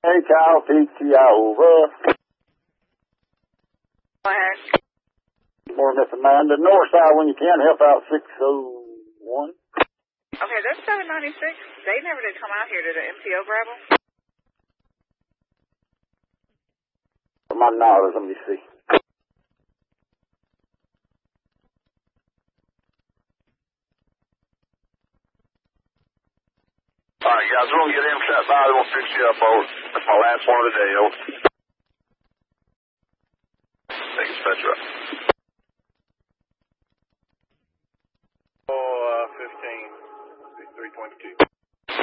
Hey, Kyle, PTI over. More Miss Amanda. North side when you can, help out 601. Okay, that's 796. They never did come out here to the MTO gravel. My knowledge, let me see. Alright, guys, we're gonna get him shut by. We'll fix you up, over. That's my last one of the day, over. Take his fetch up. 15, 322.